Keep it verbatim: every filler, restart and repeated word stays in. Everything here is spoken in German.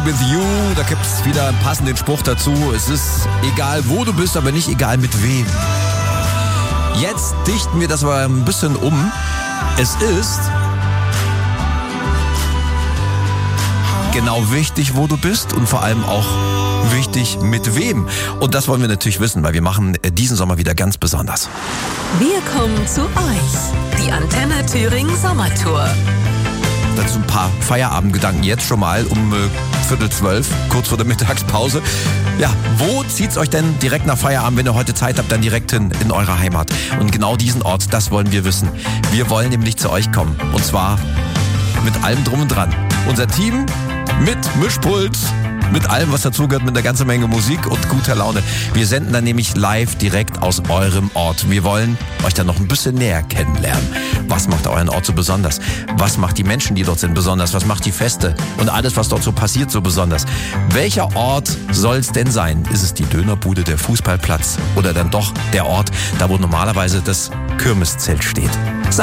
be with you. Da gibt es wieder einen passenden Spruch dazu. Es ist egal, wo du bist, aber nicht egal mit wem. Jetzt dichten wir das aber ein bisschen um. Es ist genau wichtig, wo du bist und vor allem auch wichtig mit wem. Und das wollen wir natürlich wissen, weil wir machen diesen Sommer wieder ganz besonders. Wir kommen zu euch. Die Antenne Thüringen Sommertour. Dazu ein paar Feierabendgedanken jetzt schon mal um äh, Viertel zwölf, kurz vor der Mittagspause. Ja, wo zieht's euch denn direkt nach Feierabend, wenn ihr heute Zeit habt, dann direkt hin in eure Heimat? Und genau diesen Ort, das wollen wir wissen. Wir wollen nämlich zu euch kommen. Und zwar mit allem drum und dran. Unser Team mit Mischpult, mit allem, was dazugehört, mit einer ganzen Menge Musik und guter Laune. Wir senden dann nämlich live direkt aus eurem Ort. Wir wollen euch dann noch ein bisschen näher kennenlernen. Was macht euren Ort so besonders? Was macht die Menschen, die dort sind, besonders? Was macht die Feste und alles, was dort so passiert, so besonders? Welcher Ort soll es denn sein? Ist es die Dönerbude, der Fußballplatz oder dann doch der Ort, da wo normalerweise das Kirmeszelt steht?